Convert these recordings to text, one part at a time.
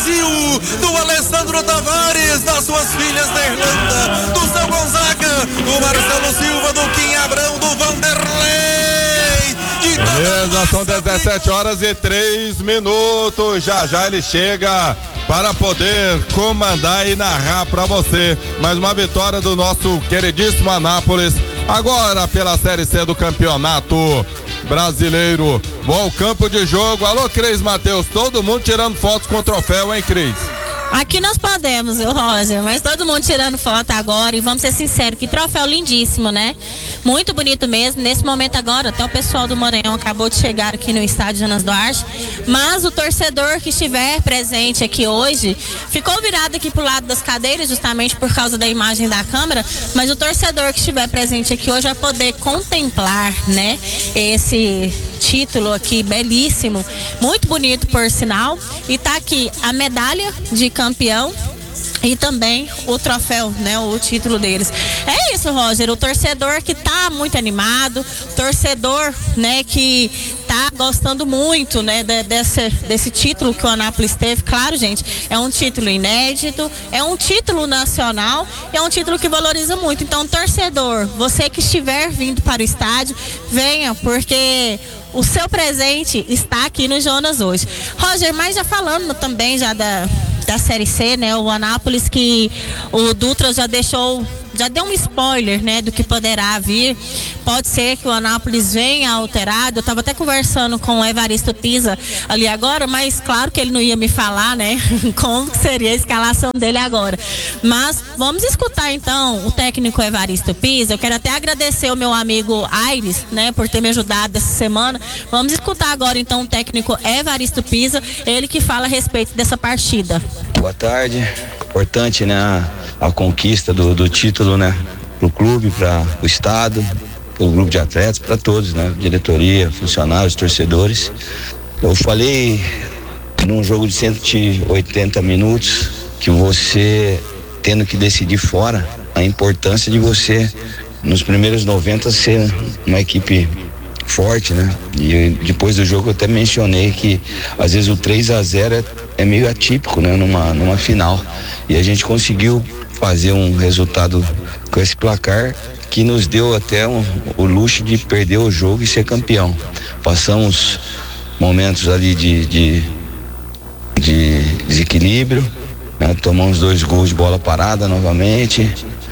Brasil, do Alessandro Tavares, das suas filhas da Irlanda, do São Gonzaga, do Marcelo Silva, do Kim Abrão, do Vanderlei. Beleza, são 17h03. Já ele chega para poder comandar e narrar para você mais uma vitória do nosso queridíssimo Anápolis, agora pela Série C do Campeonato Brasileiro. Bom campo de jogo. Alô, Cris Matheus, todo mundo tirando fotos com o troféu, hein, Cris? Aqui nós podemos, Roger, mas todo mundo tirando foto agora, e vamos ser sinceros, que troféu lindíssimo, né? Muito bonito mesmo. Nesse momento agora, até o pessoal do Maranhão acabou de chegar aqui no estádio Jonas Duarte, mas o torcedor que estiver presente aqui hoje, ficou virado aqui pro lado das cadeiras, justamente por causa da imagem da câmera, mas o torcedor que estiver presente aqui hoje vai poder contemplar, né, esse título aqui, belíssimo, muito bonito por sinal, e tá aqui a medalha de campeão e também o troféu, né, o título deles. É isso, Roger, o torcedor que tá muito animado, torcedor, né, que tá gostando muito, né, desse título que o Anápolis teve. Claro, gente, é um título inédito, é um título nacional, é um título que valoriza muito. Então, torcedor, você que estiver vindo para o estádio, venha, porque o seu presente está aqui no Jonas hoje. Roger, mas já falando também já da Série C, né? O Anápolis, que o Dutra já deu um spoiler, né, do que poderá vir. Pode ser que o Anápolis venha alterado. Eu estava até conversando com o Evaristo Pisa ali agora, mas claro que ele não ia me falar, né, como seria a escalação dele agora. Mas vamos escutar então o técnico Evaristo Pisa. Eu quero até agradecer o meu amigo Aires, né, por ter me ajudado essa semana. Vamos escutar agora então o técnico Evaristo Pisa, ele que fala a respeito dessa partida. Boa tarde. Importante, né, a conquista do título, né, pro clube, para o estado, pro grupo de atletas, para todos, né, diretoria, funcionários, torcedores. Eu falei num jogo de 180 minutos que você tendo que decidir fora, a importância de você nos primeiros 90 ser uma equipe forte, né? E depois do jogo eu até mencionei que às vezes o 3-0 é meio atípico, né? Numa final, e a gente conseguiu fazer um resultado com esse placar que nos deu até o luxo de perder o jogo e ser campeão. Passamos momentos ali de desequilíbrio, né? Tomamos 2 gols de bola parada novamente,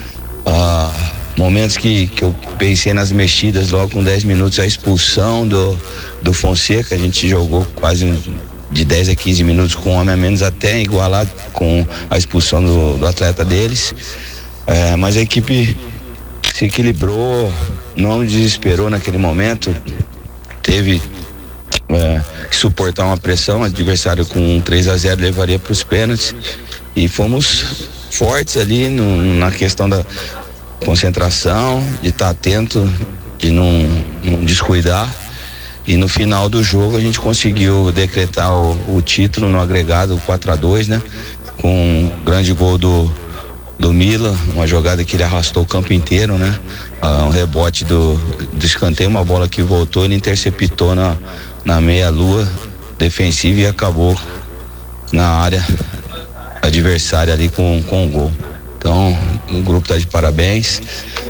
momentos que eu pensei nas mexidas logo com 10 minutos, a expulsão do Fonseca. A gente jogou quase de 10 a 15 minutos com um homem a menos, até igualado com a expulsão do atleta deles. Mas a equipe se equilibrou, não desesperou naquele momento, teve que suportar uma pressão. O adversário com 3-0 levaria para os pênaltis, e fomos fortes ali na questão da concentração, de estar atento, de não descuidar, e no final do jogo a gente conseguiu decretar o título no agregado 4-2, né, com um grande gol do Mila, uma jogada que ele arrastou o campo inteiro, né, um rebote do escanteio, uma bola que voltou, ele interceptou na meia-lua defensiva e acabou na área adversária ali com o gol. Então, o grupo está de parabéns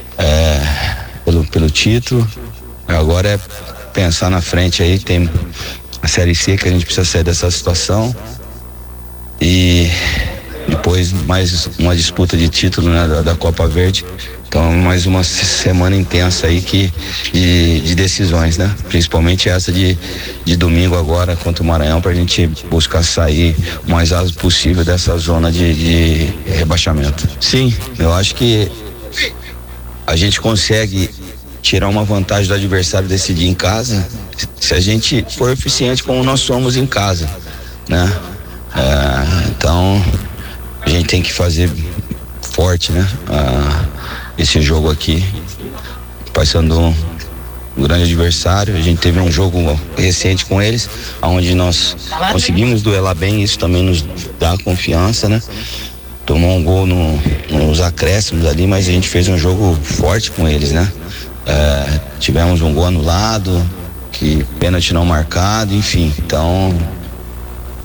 pelo título. Agora é pensar na frente aí, tem a Série C, que a gente precisa sair dessa situação, e depois mais uma disputa de título, né, da Copa Verde. Então, mais uma semana intensa aí de decisões, né? Principalmente essa de domingo agora contra o Maranhão, pra gente buscar sair o mais rápido possível dessa zona de rebaixamento. Sim, eu acho que a gente consegue tirar uma vantagem do adversário decidir em casa se a gente for eficiente como nós somos em casa, né? Então, a gente tem que fazer forte, né? Esse jogo aqui, passando um grande adversário. A gente teve um jogo recente com eles, onde nós conseguimos duelar bem, isso também nos dá confiança, né? Tomou um gol nos acréscimos ali, mas a gente fez um jogo forte com eles, né? Tivemos um gol anulado, que pênalti não marcado, enfim. Então,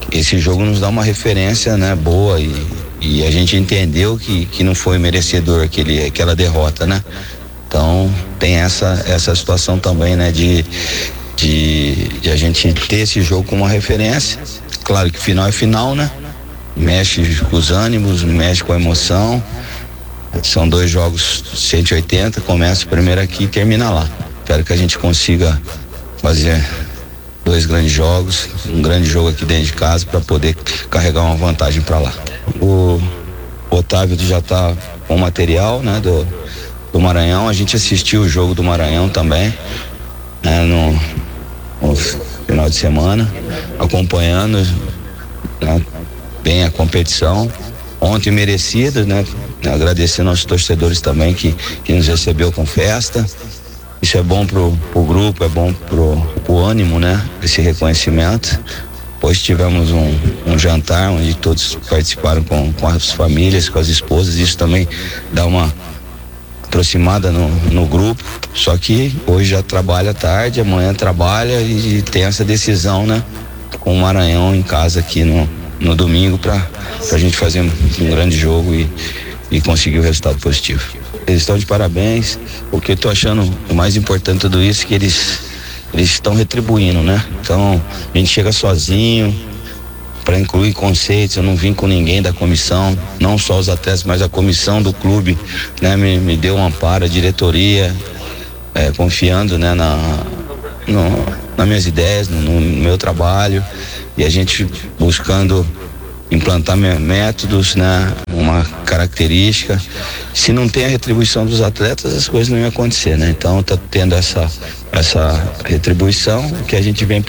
esse jogo nos dá uma referência, né, boa e a gente entendeu que não foi merecedor aquela derrota, né? Então tem essa situação também, né, de a gente ter esse jogo como uma referência. Claro que final é final, né? Mexe com os ânimos, mexe com a emoção. São 2 jogos 180, começa o primeiro aqui e termina lá. Espero que a gente consiga fazer 2 grandes jogos, um grande jogo aqui dentro de casa para poder carregar uma vantagem para lá. O Otávio já está com o material, né, do Maranhão. A gente assistiu o jogo do Maranhão também, né, no final de semana, acompanhando, né, bem a competição. Ontem merecida, né? Agradecendo aos torcedores também que nos recebeu com festa. Isso é bom pro grupo, é bom pro ânimo, né? Esse reconhecimento. Depois tivemos um jantar onde todos participaram com as famílias, com as esposas. Isso também dá uma aproximada no grupo. Só que hoje já trabalha tarde, amanhã trabalha e tem essa decisão, né? Com o Maranhão em casa aqui no domingo pra gente fazer um grande jogo e conseguir o resultado positivo. Eles estão de parabéns. O que eu tô achando o mais importante de tudo isso é que eles estão retribuindo, né? Então a gente chega sozinho para incluir conceitos. Eu não vim com ninguém da comissão, não só os atletas, mas a comissão do clube, né? Me deu um amparo, a diretoria, confiando, né, nas minhas ideias, no meu trabalho, e a gente buscando implantar métodos, né, uma característica. Se não tem a retribuição dos atletas, as coisas não iam acontecer, né? Então tá tendo essa retribuição que a gente vem